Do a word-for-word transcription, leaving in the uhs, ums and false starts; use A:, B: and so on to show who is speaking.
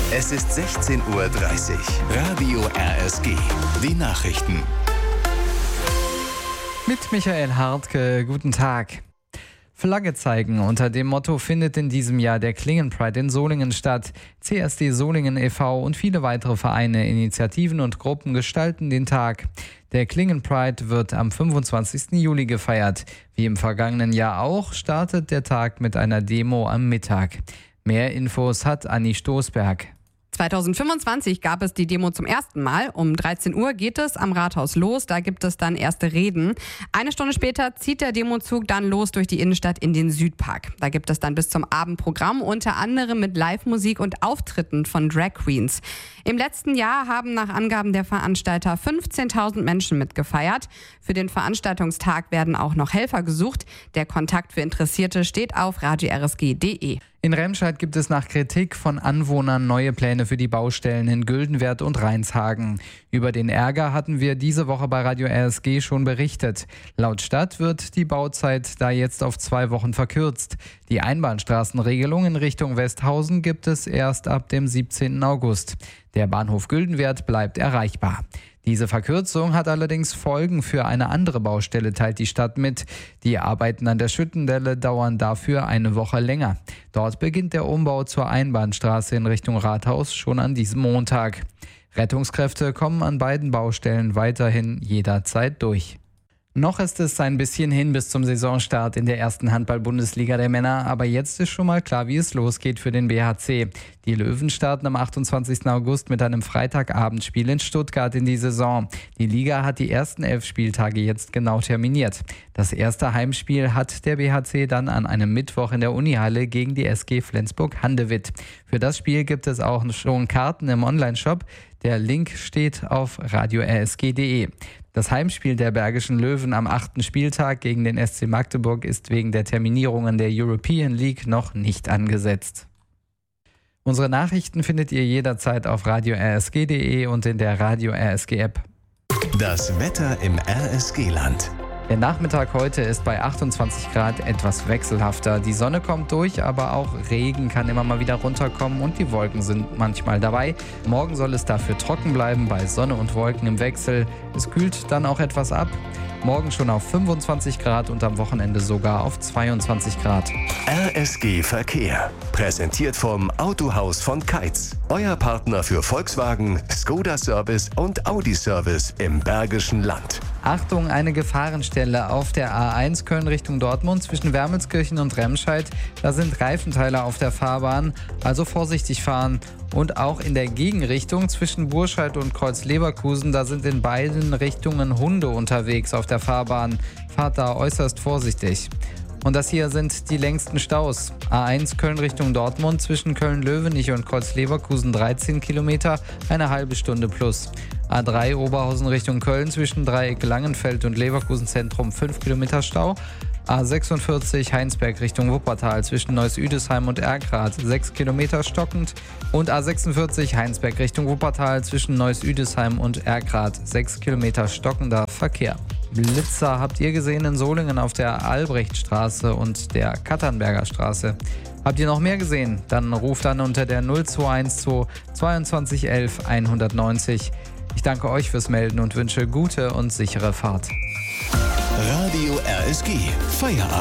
A: Es ist sechzehn Uhr dreißig. Radio R S G. Die Nachrichten.
B: Mit Michael Hartke, guten Tag. Flagge zeigen. Unter dem Motto findet in diesem Jahr der Klingen Pride in Solingen statt. C S D Solingen e V und viele weitere Vereine, Initiativen und Gruppen gestalten den Tag. Der Klingen Pride wird am fünfundzwanzigsten Juli gefeiert. Wie im vergangenen Jahr auch, startet der Tag mit einer Demo am Mittag. Mehr Infos hat Anni Stoßberg.
C: zweitausendfünfundzwanzig gab es die Demo zum ersten Mal. Um dreizehn Uhr geht es am Rathaus los. Da gibt es dann erste Reden. Eine Stunde später zieht der Demozug dann los durch die Innenstadt in den Südpark. Da gibt es dann bis zum Abendprogramm, unter anderem mit Live-Musik und Auftritten von Drag Queens. Im letzten Jahr haben nach Angaben der Veranstalter fünfzehntausend Menschen mitgefeiert. Für den Veranstaltungstag werden auch noch Helfer gesucht. Der Kontakt für Interessierte steht auf radio r s g punkt d e.
B: In Remscheid gibt es nach Kritik von Anwohnern neue Pläne für die Baustellen in Güldenwerd und Reinshagen. Über den Ärger hatten wir diese Woche bei Radio R S G schon berichtet. Laut Stadt wird die Bauzeit da jetzt auf zwei Wochen verkürzt. Die Einbahnstraßenregelung in Richtung Westhausen gibt es erst ab dem siebzehnten August. Der Bahnhof Güldenwerd bleibt erreichbar. Diese Verkürzung hat allerdings Folgen für eine andere Baustelle, teilt die Stadt mit. Die Arbeiten an der Schüttendelle dauern dafür eine Woche länger. Dort beginnt der Umbau zur Einbahnstraße in Richtung Rathaus schon an diesem Montag. Rettungskräfte kommen an beiden Baustellen weiterhin jederzeit durch. Noch ist es ein bisschen hin bis zum Saisonstart in der ersten Handball-Bundesliga der Männer, aber jetzt ist schon mal klar, wie es losgeht für den B H C. Die Löwen starten am achtundzwanzigsten August mit einem Freitagabendspiel in Stuttgart in die Saison. Die Liga hat die ersten elf Spieltage jetzt genau terminiert. Das erste Heimspiel hat der B H C dann an einem Mittwoch in der Unihalle gegen die S G Flensburg-Handewitt. Für das Spiel gibt es auch schon Karten im Onlineshop. Der Link steht auf radio r s g punkt d e. Das Heimspiel der Bergischen Löwen am achten Spieltag gegen den S C Magdeburg ist wegen der Terminierungen der European League noch nicht angesetzt. Unsere Nachrichten findet ihr jederzeit auf radio r s g punkt d e und in der Radio R S G App.
A: Das Wetter im R S G-Land.
B: Der Nachmittag heute ist bei achtundzwanzig Grad etwas wechselhafter. Die Sonne kommt durch, aber auch Regen kann immer mal wieder runterkommen und die Wolken sind manchmal dabei. Morgen soll es dafür trocken bleiben bei Sonne und Wolken im Wechsel. Es kühlt dann auch etwas ab. Morgen schon auf fünfundzwanzig Grad und am Wochenende sogar auf zweiundzwanzig Grad.
A: R S G Verkehr. Präsentiert vom Autohaus von Keitz. Euer Partner für Volkswagen, Skoda Service und Audi Service im Bergischen Land.
B: Achtung, eine Gefahrenstelle auf der A eins Köln Richtung Dortmund zwischen Wermelskirchen und Remscheid. Da sind Reifenteile auf der Fahrbahn, also vorsichtig fahren. Und auch in der Gegenrichtung zwischen Burscheid und Kreuz-Leverkusen, da sind in beiden Richtungen Hunde unterwegs auf der Fahrbahn. Fahrt da äußerst vorsichtig. Und das hier sind die längsten Staus. A eins Köln Richtung Dortmund zwischen Köln-Löwenich und Kreuz-Leverkusen dreizehn Kilometer, eine halbe Stunde plus. A drei Oberhausen Richtung Köln zwischen Dreieck Langenfeld und Leverkusen Zentrum fünf Kilometer Stau. A sechsundvierzig Heinsberg Richtung Wuppertal zwischen Neuss-Üdesheim und Erkrath sechs Kilometer stockend. Und A sechsundvierzig Heinsberg Richtung Wuppertal zwischen Neuss-Üdesheim und Erkrath sechs Kilometer stockender Verkehr. Blitzer habt ihr gesehen in Solingen auf der Albrechtstraße und der Katternberger Straße. Habt ihr noch mehr gesehen? Dann ruft an unter der null zwei eins zwei zweiundzwanzig elf hundertneunzig. Ich danke euch fürs Melden und wünsche gute und sichere Fahrt.
A: Radio R S G Feierabend.